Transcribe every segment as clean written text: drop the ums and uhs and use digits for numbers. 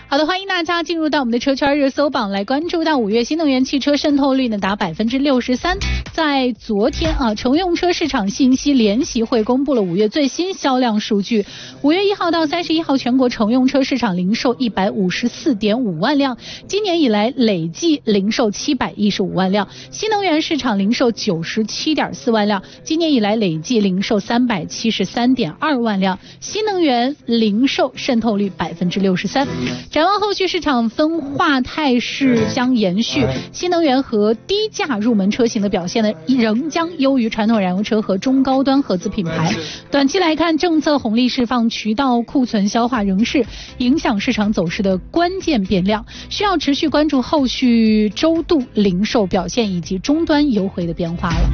好的，欢迎大家进入到我们的车圈热搜榜，来关注到5月新能源汽车渗透率呢达 63%。 在昨天乘用车市场信息联席会公布了5月最新销量数据。5月1号到31号全国乘用车市场零售 154.5 万辆，今年以来累计零售715万辆。新能源市场零售 97.4 万辆，今年以来累计零售 373.2 万辆。新能源零售渗透率 63%。展望后续市场分化态势将延续，新能源和低价入门车型的表现呢，仍将优于传统燃油车和中高端合资品牌。短期来看，政策红利释放、渠道库存消化仍是影响市场走势的关键变量，需要持续关注后续周度零售表现以及终端优惠的变化了。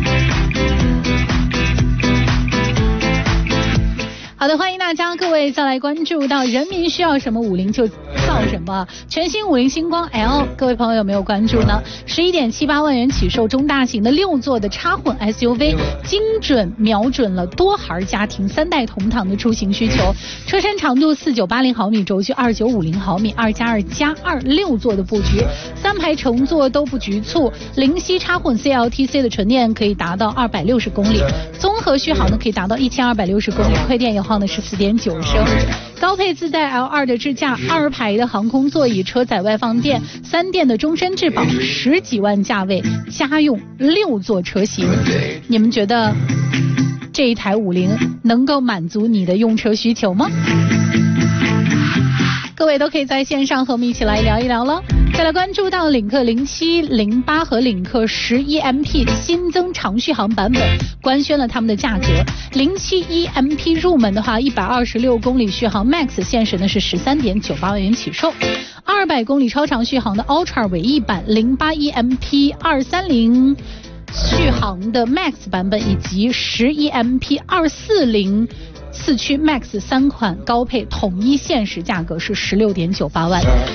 好的，欢迎大家，各位再来关注到人民需要什么50就造什么。全新50星光 L， 各位朋友有没有关注呢？11.78万元起售中大型的6座的插混 SUV， 精准瞄准了多孩家庭3代同堂的出行需求。车身长度4980毫米，轴距2950毫米，2+2+2 6座的布局，3排乘坐都不局促。灵犀插混 CLTC 的纯电可以达到260公里，综合续航呢可以达到1260公里，亏电油耗呢是4.9升。高配自带 L2 的支架，2排的航空座椅，车载外放电，3电的终身质保，10几万价位，家用6座车型。你们觉得这一台50能够满足你的用车需求吗？各位都可以在线上和我们一起来聊一聊了。再来关注到领克07、08和领克11MP 新增长续航版本官宣了他们的价格。07 1MP 入门的话，126公里续航 Max 现时呢是 13.98 万元起售。200公里超长续航的 Ultra 尾翼版08 1MP 230续航的 Max 版本，以及11MP 240四驱 Max 3款高配统一限时价格是 16.98 万。